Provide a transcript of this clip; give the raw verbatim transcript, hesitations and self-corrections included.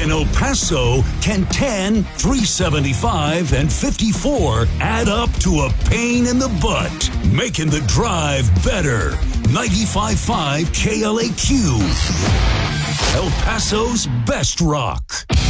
In El Paso, can ten, three seventy-five, and fifty-four add up to a pain in the butt? Making the drive better. ninety-five point five K L A Q. El Paso's best rock.